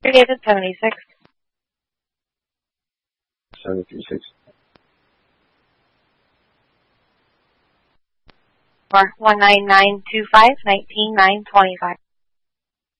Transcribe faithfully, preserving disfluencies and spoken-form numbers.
David, seventy-six. seventy-three six. Or one nine nine two five, nineteen nine twenty-five.